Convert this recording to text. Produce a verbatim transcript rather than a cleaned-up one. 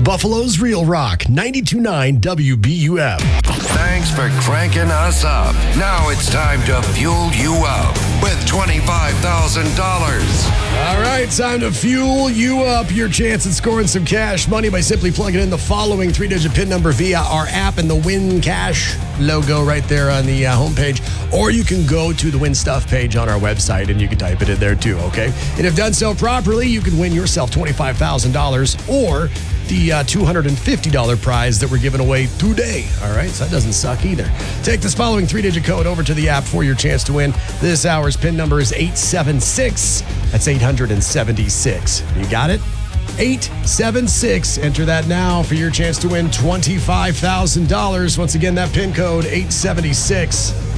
Buffalo's Real Rock, ninety-two point nine W B U M. Thanks for cranking us up. Now it's time to fuel you up with twenty-five thousand dollars. All right, time to fuel you up. Your chance at scoring some cash money by simply plugging in the following three-digit PIN number via our app and the Win Cash logo right there on the uh, homepage. Or you can go to the Win Stuff page on our website and you can type it in there too, okay? And if done so properly, you can win yourself twenty-five thousand dollars or the uh, two hundred fifty dollars prize that we're giving away today. All right, so that doesn't suck either. Take this following three-digit code over to the app for your chance to win. This hour's PIN number is eight seven six. That's eight hundred seventy-six. You got it? eight seven six. Enter that now for your chance to win twenty-five thousand dollars. Once again, that PIN code eight seven six.